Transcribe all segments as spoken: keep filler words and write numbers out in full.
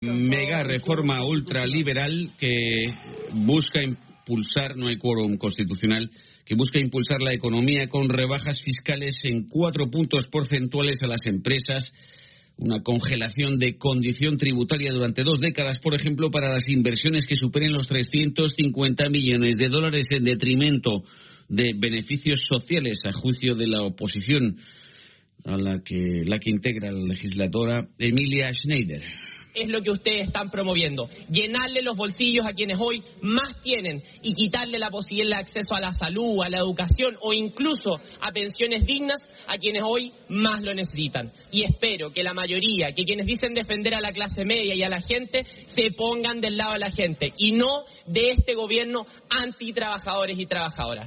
Mega reforma ultraliberal que busca impulsar, no hay quórum constitucional, que busca impulsar la economía con rebajas fiscales en cuatro puntos porcentuales a las empresas, una congelación de condición tributaria durante dos décadas, por ejemplo, para las inversiones que superen los trescientos cincuenta millones de dólares en detrimento de beneficios sociales, a juicio de la oposición a la que, la que integra la legisladora Emilia Schneider. Es lo que ustedes están promoviendo, llenarle los bolsillos a quienes hoy más tienen y quitarle la posibilidad de acceso a la salud, a la educación o incluso a pensiones dignas a quienes hoy más lo necesitan. Y espero que la mayoría, que quienes dicen defender a la clase media y a la gente, se pongan del lado de la gente y no de este gobierno antitrabajadores y trabajadoras.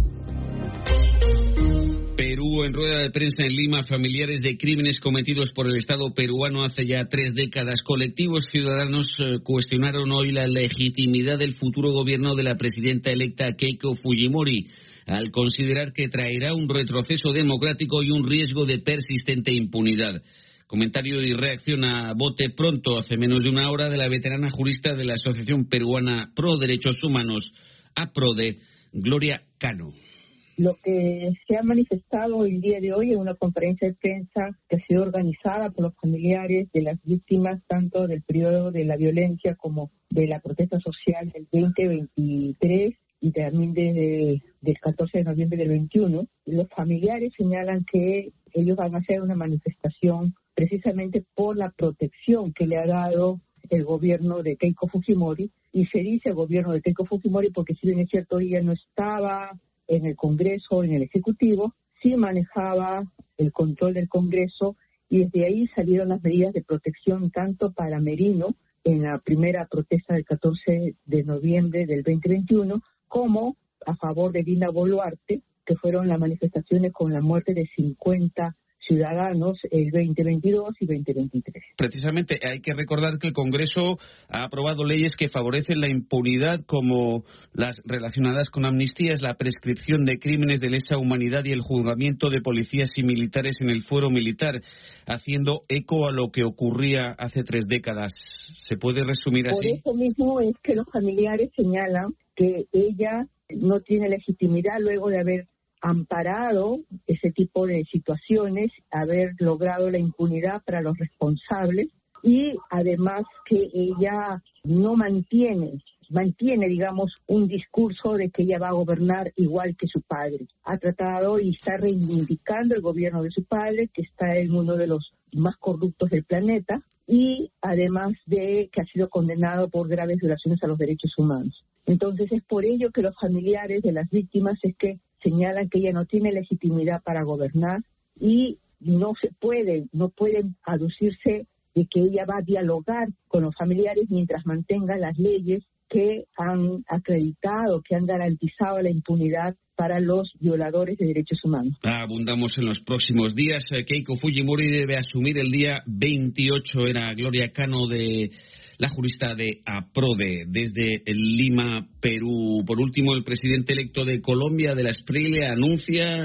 Perú, en rueda de prensa en Lima, familiares de crímenes cometidos por el Estado peruano hace ya tres décadas. Colectivos ciudadanos eh, cuestionaron hoy la legitimidad del futuro gobierno de la presidenta electa Keiko Fujimori, al considerar que traerá un retroceso democrático y un riesgo de persistente impunidad. Comentario y reacción a bote pronto, hace menos de una hora, de la veterana jurista de la Asociación Peruana Pro Derechos Humanos, APRODE, Gloria Cano. Lo que se ha manifestado el día de hoy en una conferencia de prensa que ha sido organizada por los familiares de las víctimas tanto del periodo de la violencia como de la protesta social del veinte veintitrés y también desde el catorce de noviembre del veintiuno. Los familiares señalan que ellos van a hacer una manifestación precisamente por la protección que le ha dado el gobierno de Keiko Fujimori, y se dice el gobierno de Keiko Fujimori porque si bien es cierto ella no estaba en el Congreso, en el Ejecutivo, sí manejaba el control del Congreso y desde ahí salieron las medidas de protección tanto para Merino en la primera protesta del catorce de noviembre del veinte veintiuno como a favor de Dina Boluarte, que fueron las manifestaciones con la muerte de cincuenta ciudadanos el veinte veintidós y veinte veintitrés. Precisamente hay que recordar que el Congreso ha aprobado leyes que favorecen la impunidad, como las relacionadas con amnistías, la prescripción de crímenes de lesa humanidad y el juzgamiento de policías y militares en el fuero militar, haciendo eco a lo que ocurría hace tres décadas. ¿Se puede resumir así? Por eso mismo es que los familiares señalan que ella no tiene legitimidad luego de haber amparado ese tipo de situaciones, haber logrado la impunidad para los responsables y además que ella no mantiene, mantiene, digamos, un discurso de que ella va a gobernar igual que su padre. Ha tratado y está reivindicando el gobierno de su padre, que está en uno de los más corruptos del planeta, y además de que ha sido condenado por graves violaciones a los derechos humanos. Entonces es por ello que los familiares de las víctimas es que señalan que ella no tiene legitimidad para gobernar y no se puede, no pueden aducirse de que ella va a dialogar con los familiares mientras mantenga las leyes que han acreditado, que han garantizado la impunidad para los violadores de derechos humanos. Abundamos en los próximos días. Keiko Fujimori debe asumir el día veintiocho. Era Gloria Cano, de la jurista de APRODE, desde Lima, Perú. Por último, el presidente electo de Colombia, de la Esprilia, anuncia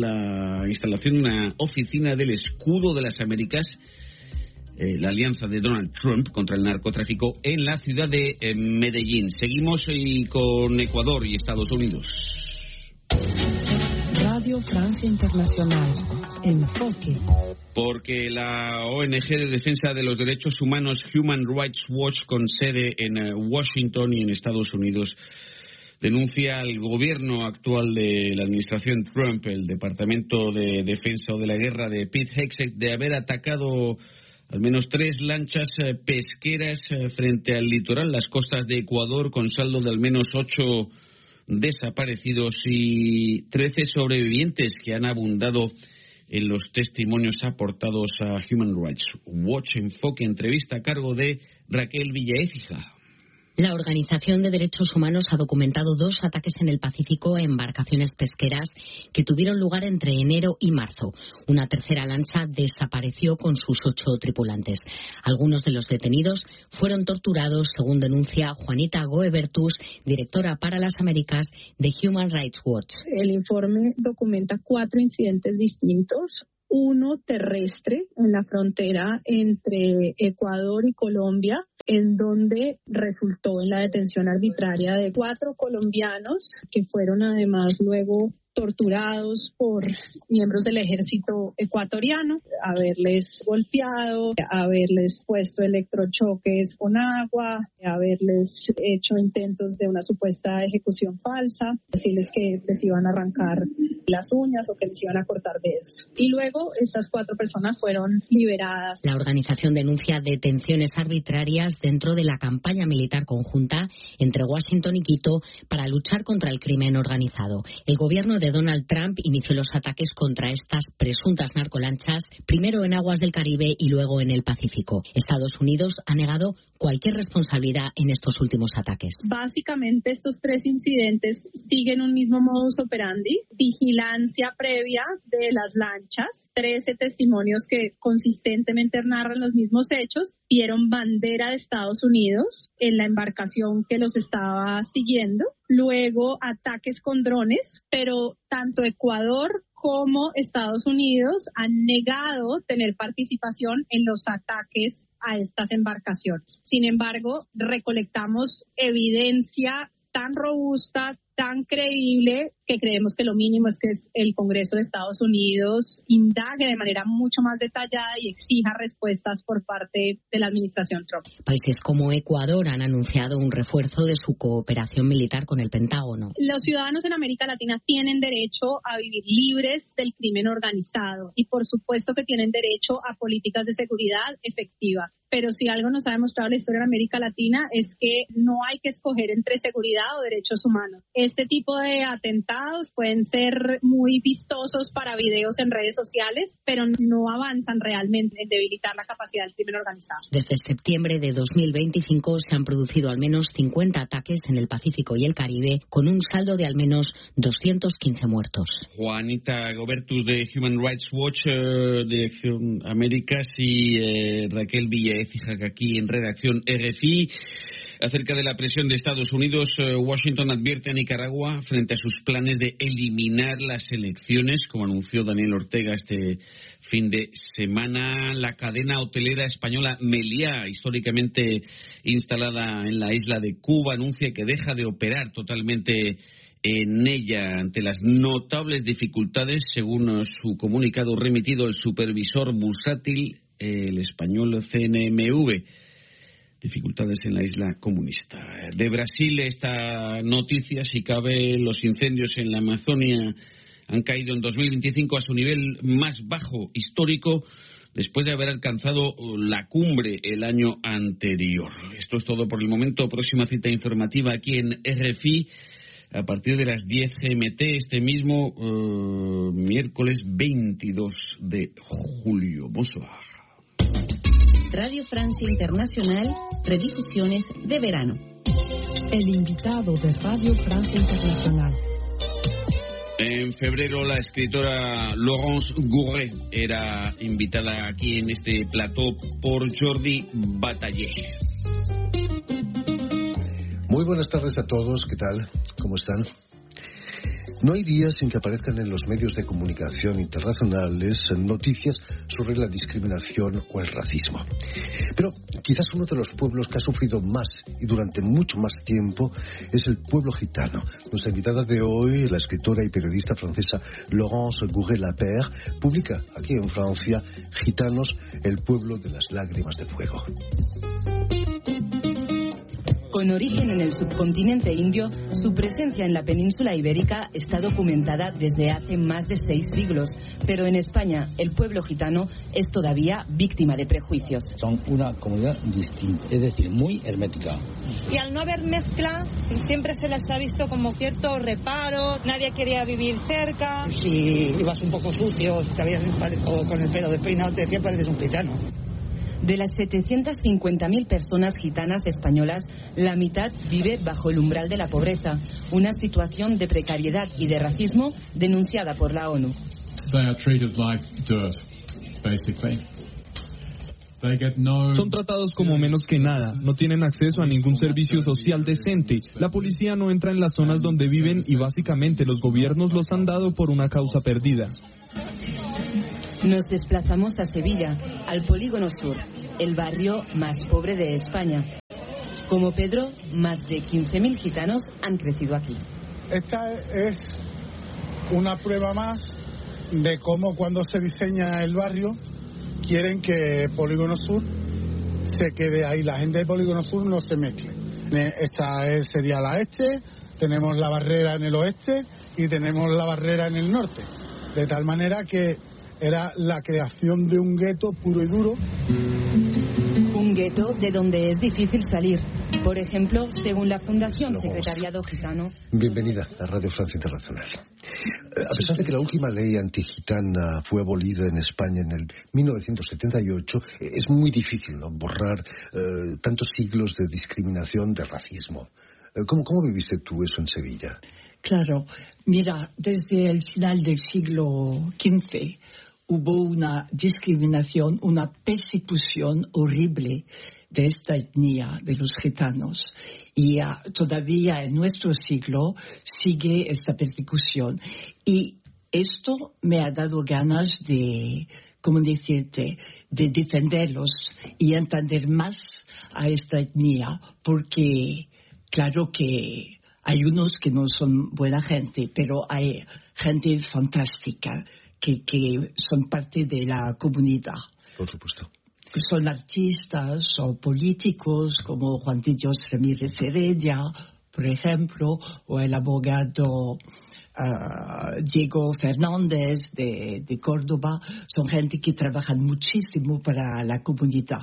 la instalación de una oficina del Escudo de las Américas, eh, la alianza de Donald Trump contra el narcotráfico, en la ciudad de eh, Medellín. Seguimos y con Ecuador y Estados Unidos. Radio Francia Internacional. Enfoque. Porque la O N G de defensa de los derechos humanos Human Rights Watch, con sede en Washington y en Estados Unidos, denuncia al gobierno actual de la administración Trump, el Departamento de Defensa o de la Guerra de Pete Hegseth, de haber atacado al menos tres lanchas pesqueras frente al litoral, las costas de Ecuador, con saldo de al menos ocho desaparecidos y trece sobrevivientes que han abundado en los testimonios aportados a Human Rights Watch. Enfoque, entrevista a cargo de Raquel Villaécija. La Organización de Derechos Humanos ha documentado dos ataques en el Pacífico a embarcaciones pesqueras que tuvieron lugar entre enero y marzo. Una tercera lancha desapareció con sus ocho tripulantes. Algunos de los detenidos fueron torturados, según denuncia Juanita Goebertus, directora para las Américas de Human Rights Watch. El informe documenta cuatro incidentes distintos. uno terrestre en la frontera entre Ecuador y Colombia, en donde resultó en la detención arbitraria de cuatro colombianos que fueron además luego torturados por miembros del ejército ecuatoriano, haberles golpeado, haberles puesto electrochoques con agua, haberles hecho intentos de una supuesta ejecución falsa, decirles que les iban a arrancar las uñas o que les iban a cortar dedos. Y luego estas cuatro personas fueron liberadas. La organización denuncia detenciones arbitrarias dentro de la campaña militar conjunta entre Washington y Quito para luchar contra el crimen organizado. El gobierno de Donald Trump inició los ataques contra estas presuntas narcolanchas, primero en aguas del Caribe y luego en el Pacífico. Estados Unidos ha negado cualquier responsabilidad en estos últimos ataques. Básicamente estos tres incidentes siguen un mismo modus operandi, vigilancia previa de las lanchas, trece testimonios que consistentemente narran los mismos hechos, vieron bandera de Estados Unidos en la embarcación que los estaba siguiendo, luego ataques con drones, pero tanto Ecuador como Estados Unidos han negado tener participación en los ataques a estas embarcaciones. Sin embargo, recolectamos evidencia tan robusta, tan creíble, que creemos que lo mínimo es que el Congreso de Estados Unidos indague de manera mucho más detallada y exija respuestas por parte de la administración Trump. Países como Ecuador han anunciado un refuerzo de su cooperación militar con el Pentágono. Los ciudadanos en América Latina tienen derecho a vivir libres del crimen organizado y por supuesto que tienen derecho a políticas de seguridad efectivas. Pero si algo nos ha demostrado la historia de América Latina es que no hay que escoger entre seguridad o derechos humanos. Este tipo de atentados pueden ser muy vistosos para videos en redes sociales, pero no avanzan realmente en debilitar la capacidad del crimen organizado. Desde septiembre de dos mil veinticinco se han producido al menos cincuenta ataques en el Pacífico y el Caribe, con un saldo de al menos doscientos quince muertos. Juanita Gobertus de Human Rights Watch, eh, Dirección Américas, y eh, Raquel Villaécija aquí en redacción R F I. Acerca de la presión de Estados Unidos, Washington advierte a Nicaragua frente a sus planes de eliminar las elecciones, como anunció Daniel Ortega este fin de semana. La cadena hotelera española Meliá, históricamente instalada en la isla de Cuba, anuncia que deja de operar totalmente en ella ante las notables dificultades, según su comunicado remitido el supervisor bursátil, el español C N M V. Dificultades en la isla comunista. De Brasil, esta noticia, si cabe, los incendios en la Amazonia han caído en dos mil veinticinco a su nivel más bajo histórico, después de haber alcanzado la cumbre el año anterior. Esto es todo por el momento. Próxima cita informativa aquí en R F I a partir de las diez G M T este mismo uh, miércoles veintidós de julio. Bonsoir. Radio Francia Internacional, redifusiones de verano. El invitado de Radio Francia Internacional. En febrero la escritora Laurence Gourret era invitada aquí en este plató por Jordi Bataller. Muy buenas tardes a todos, ¿qué tal? ¿Cómo están? No hay día sin que aparezcan en los medios de comunicación internacionales noticias sobre la discriminación o el racismo. Pero quizás uno de los pueblos que ha sufrido más y durante mucho más tiempo es el pueblo gitano. Nuestra invitada de hoy, la escritora y periodista francesa Laurence Gourret-Lapeyre, publica aquí en Francia Gitanos, el pueblo de las lágrimas de fuego. Con origen en el subcontinente indio, su presencia en la península ibérica está documentada desde hace más de seis siglos, pero en España el pueblo gitano es todavía víctima de prejuicios. Son una comunidad distinta, es decir, muy hermética. Y al no haber mezcla, siempre se les ha visto como cierto reparo, nadie quería vivir cerca. Si ibas un poco sucio, te habías, o con el pelo despeinado, te decía pareces un gitano. De las setecientas cincuenta mil personas gitanas españolas, la mitad vive bajo el umbral de la pobreza, una situación de precariedad y de racismo denunciada por la ONU. They are treated like dirt, basically. Son tratados como menos que nada, no tienen acceso a ningún servicio social decente, la policía no entra en las zonas donde viven y básicamente los gobiernos los han dado por una causa perdida. Nos desplazamos a Sevilla, al Polígono Sur, el barrio más pobre de España. Como Pedro, más de quince mil gitanos han crecido aquí. Esta es una prueba más de cómo cuando se diseña el barrio quieren que Polígono Sur se quede ahí, la gente de Polígono Sur no se mezcle. Esta es, sería la este, tenemos la barrera en el oeste y tenemos la barrera en el norte, de tal manera que era la creación de un gueto puro y duro. Un gueto de donde es difícil salir. Por ejemplo, según la Fundación Secretariado Gitano. Bienvenida a Radio Francia Internacional. A pesar de que la última ley antigitana fue abolida en España en el mil novecientos setenta y ocho, es muy difícil, ¿no?, borrar eh, tantos siglos de discriminación, de racismo. ¿Cómo, ¿Cómo viviste tú eso en Sevilla? Claro, mira, desde el final del siglo quince hubo una discriminación, una persecución horrible de esta etnia, de los gitanos. Y uh, todavía en nuestro siglo sigue esta persecución. Y esto me ha dado ganas de, ¿cómo decirte?, de defenderlos y entender más a esta etnia, porque claro que hay unos que no son buena gente, pero hay gente fantástica que, que son parte de la comunidad. Por supuesto. Son artistas o políticos como Juan de Dios Ramírez Heredia, por ejemplo, o el abogado uh, Diego Fernández de, de Córdoba. Son gente que trabajan muchísimo para la comunidad.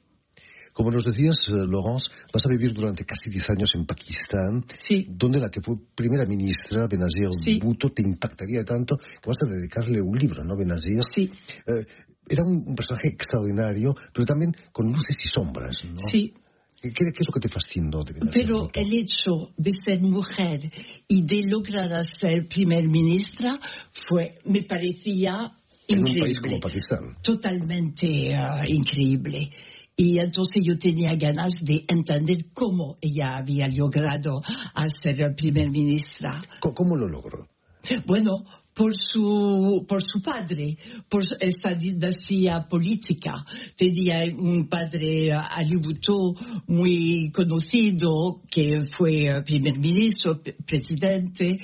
Como nos decías, Laurence, vas a vivir durante casi diez años en Pakistán, sí, donde la que fue primera ministra, Benazir sí. Bhutto, te impactaría tanto que vas a dedicarle un libro, ¿no, Benazir? Sí. Eh, era un, un personaje extraordinario, pero también con luces y sombras, ¿no? Sí. ¿Qué, qué es lo que te fascinó de Benazir Pero Bhutto? el hecho de ser mujer y de lograr ser primer ministra fue, me parecía increíble. En un país como Pakistán. Totalmente uh, increíble. Y entonces yo tenía ganas de entender cómo ella había logrado ser primer ministra. ¿Cómo lo logró? Bueno, por su, por su padre, por esta dinastía política. Tenía un padre, Ali Bhutto, muy conocido, que fue primer ministro, presidente,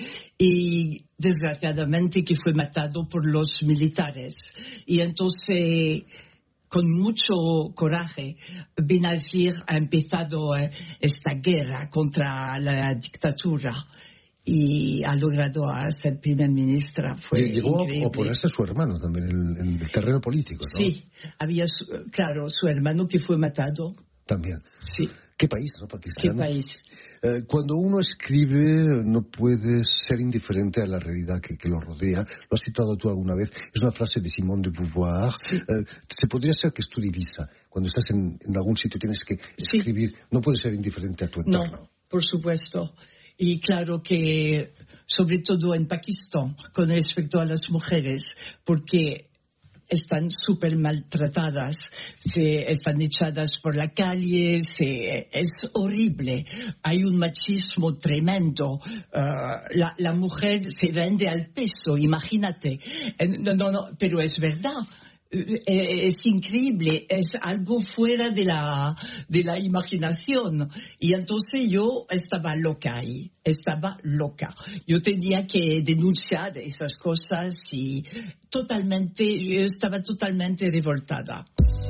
y desgraciadamente que fue matado por los militares. Y entonces, con mucho coraje, Benazir ha empezado esta guerra contra la dictadura y ha logrado ser primer ministra. Fue Llegó increíble. a oponerse a su hermano también en, en el terreno político, ¿no? Sí, había, su, claro, su hermano que fue matado. También. Sí. ¿Qué país, no, Pakistán? ¿Qué país? Eh, cuando uno escribe no puede ser indiferente a la realidad que, que lo rodea. Lo has citado tú alguna vez. Es una frase de Simone de Beauvoir. Sí. Eh, se podría ser que es tu divisa. Cuando estás en, en algún sitio tienes que escribir. Sí. No puedes ser indiferente a tu entorno. No, por supuesto. Y claro que, sobre todo en Pakistán, con respecto a las mujeres, porque están súper maltratadas, se están echadas por la calle, se, es horrible. Hay un machismo tremendo. Uh, la, la mujer se vende al peso, imagínate. No, no, no, pero es verdad. Es increíble, es algo fuera de la, de la imaginación. Y entonces yo estaba loca ahí, estaba loca. Yo tenía que denunciar esas cosas y totalmente, yo estaba totalmente revoltada.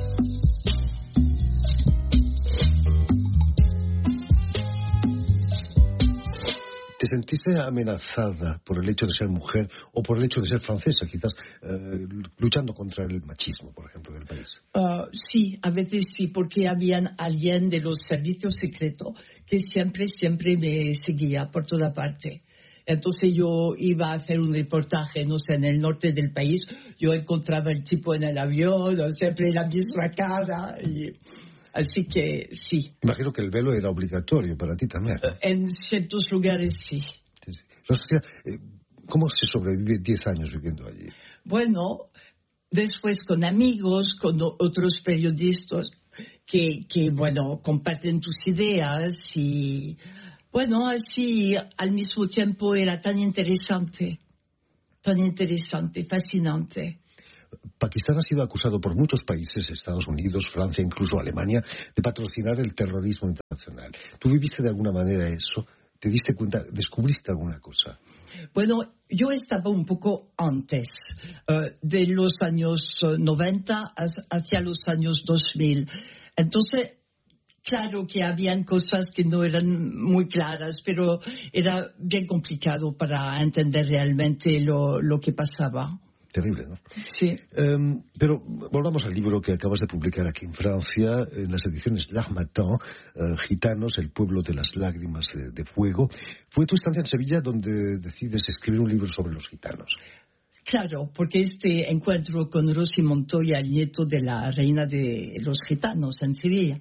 ¿Te sentiste amenazada por el hecho de ser mujer o por el hecho de ser francesa, quizás eh, luchando contra el machismo, por ejemplo, del país? Uh, sí, a veces sí, porque había alguien de los servicios secretos que siempre, siempre me seguía por toda parte. Entonces yo iba a hacer un reportaje, no sé, en el norte del país, yo encontraba el tipo en el avión, siempre la misma cara y... Así que sí. Imagino que el velo era obligatorio para ti también, ¿no? En ciertos lugares sí. sí, sí. ¿Cómo se sobrevive diez años viviendo allí? Bueno, después con amigos, con otros periodistas que, que bueno, comparten tus ideas y, bueno, así al mismo tiempo era tan interesante, tan interesante, fascinante. Pakistán ha sido acusado por muchos países, Estados Unidos, Francia, incluso Alemania, de patrocinar el terrorismo internacional. ¿Tú viviste de alguna manera eso? ¿Te diste cuenta? ¿Descubriste alguna cosa? Bueno, yo estaba un poco antes, uh, de los años noventa hacia los años dos mil. Entonces, claro que habían cosas que no eran muy claras, pero era bien complicado para entender realmente lo, lo que pasaba. Terrible, ¿no? Sí. Um, pero volvamos al libro que acabas de publicar aquí en Francia, en las ediciones L'Harmattan, uh, Gitanos, el pueblo de las lágrimas de, de fuego. Fue tu estancia en Sevilla donde decides escribir un libro sobre los gitanos. Claro, porque este encuentro con Rosy Montoya, el nieto de la reina de los gitanos en Sevilla,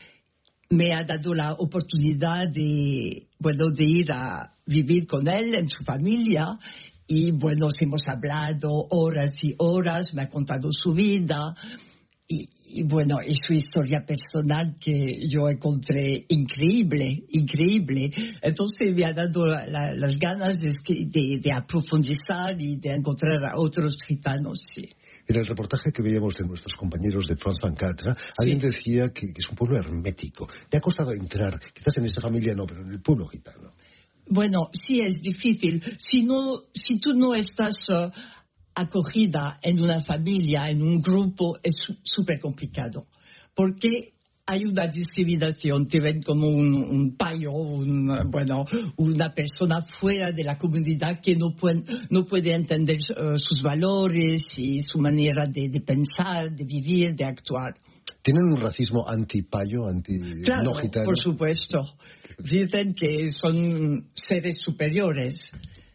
me ha dado la oportunidad de, bueno, de ir a vivir con él en su familia. Y bueno, hemos hablado horas y horas, me ha contado su vida y, y bueno, y su historia personal que yo encontré increíble, increíble. Entonces me ha dado la, la, las ganas de, de, de aprofundizar y de encontrar a otros gitanos, sí. En el reportaje que veíamos de nuestros compañeros de France veinticuatro, sí, alguien decía que, que es un pueblo hermético. ¿Te ha costado entrar? Quizás en esta familia no, pero en el pueblo gitano. Bueno, sí es difícil. Si, no, si tú no estás uh, acogida en una familia, en un grupo, es súper complicado. Porque hay una discriminación, te ven como un, un payo, un, bueno, una persona fuera de la comunidad que no puede, no puede entender uh, sus valores y su manera de, de pensar, de vivir, de actuar. ¿Tienen un racismo anti-payo, anti-no gitano? Claro, por supuesto. Dicen que son seres superiores.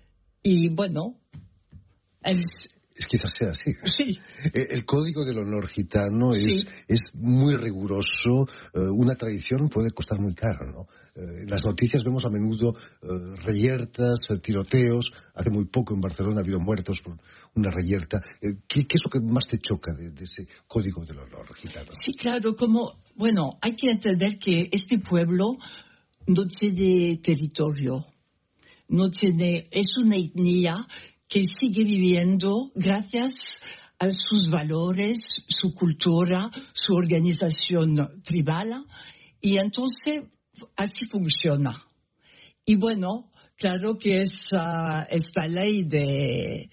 Y bueno, es... Es quizás sea así. Sí. El código del honor gitano es, sí. es muy riguroso. Una tradición puede costar muy caro, ¿no? En las noticias vemos a menudo uh, reyertas, tiroteos. Hace muy poco en Barcelona ha habido muertos por una reyerta. ¿Qué, qué es lo que más te choca de, de ese código del honor gitano? Sí, claro, como... Bueno, hay que entender que este pueblo no tiene territorio. No tiene... Es una etnia que sigue viviendo gracias a sus valores, su cultura, su organización tribal, y entonces así funciona. Y bueno, claro que es uh, esta ley de...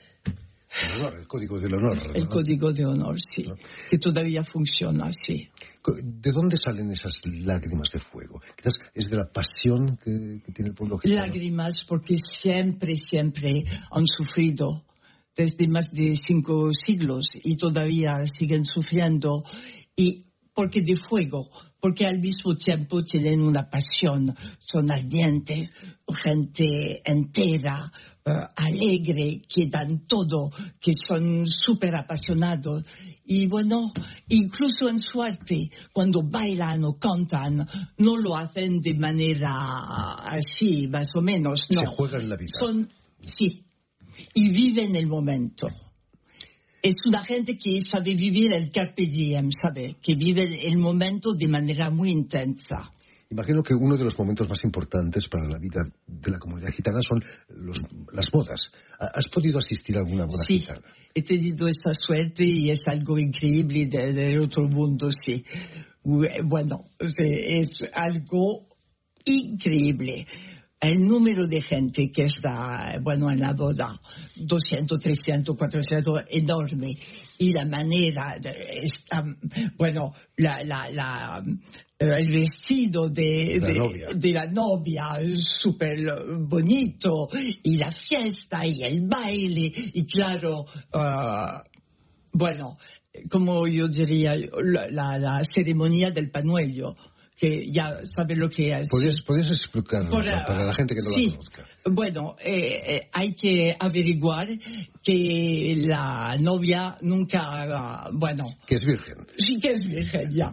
El honor, el código del honor. El ¿no? código de honor, sí, ¿no? Que todavía funciona, sí. ¿De dónde salen esas lágrimas de fuego? Quizás es de la pasión que, que tiene el pueblo gitano. Lágrimas porque siempre, siempre han sufrido desde más de cinco siglos y todavía siguen sufriendo. Y porque de fuego, porque al mismo tiempo tienen una pasión, son ardientes, gente entera, uh, alegre, que dan todo, que son súper apasionados. Y bueno, incluso en su arte, cuando bailan o cantan, no lo hacen de manera así, más o menos. No. Se juegan la vida. Son, sí, y viven el momento. Es una gente que sabe vivir el carpe diem, sabe, que vive el momento de manera muy intensa. Imagino que uno de los momentos más importantes para la vida de la comunidad gitana son los, las bodas. ¿Has podido asistir a alguna boda sí, gitana? He tenido esa suerte y es algo increíble de, de otro mundo, sí. Bueno, es algo increíble. El número de gente que está, bueno, en la boda, doscientos, trescientos, cuatrocientos, enorme. Y la manera, está, bueno, la, la, la, el vestido de la de, novia, de la novia súper bonito. Y la fiesta y el baile. Y claro, uh, bueno, como yo diría, la, la, la ceremonia del pañuelo, que ya sabe lo que es. ¿Podrías, podrías explicarlo para, para la gente que no sí, la conozca? Bueno, eh, eh, hay que averiguar que la novia nunca, bueno... Que es virgen. Sí, que es virgen, ya.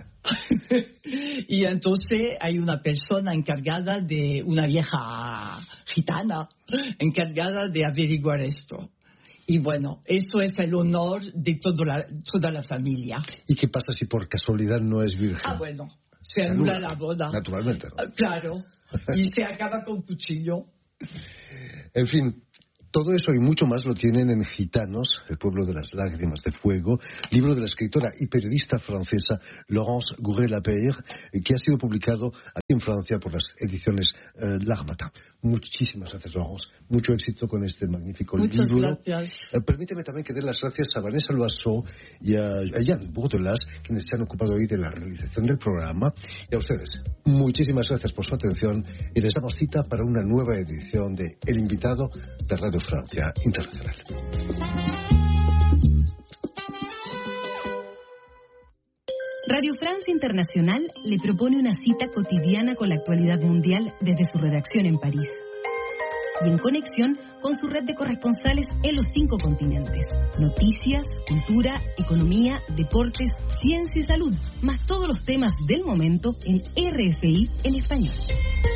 Y entonces hay una persona encargada de, una vieja gitana, encargada de averiguar esto. Y bueno, eso es el honor de todo la, toda la familia. ¿Y qué pasa si por casualidad no es virgen? Ah, bueno. Se anula la boda. Naturalmente, ¿no? Claro. Y se acaba con cuchillo. En fin, Todo eso y mucho más lo tienen en Gitanos, el pueblo de las lágrimas de fuego, libro de la escritora y periodista francesa Laurence Gourel-Lapeyre, que ha sido publicado aquí en Francia por las ediciones eh, L'Harmattan. Muchísimas gracias, Laurence. Mucho éxito con este magnífico Muchas libro. Muchas gracias. Eh, permíteme también que dé las gracias a Vanessa Loiseau y a, a Jan Bourdelas, quienes se han ocupado hoy de la realización del programa. Y a ustedes, muchísimas gracias por su atención y les damos cita para una nueva edición de El Invitado de Radio Francia Internacional. Radio France Internacional le propone una cita cotidiana con la actualidad mundial desde su redacción en París y en conexión con su red de corresponsales en los cinco continentes. Noticias, cultura, economía, deportes, ciencia y salud, más todos los temas del momento en R F I en español.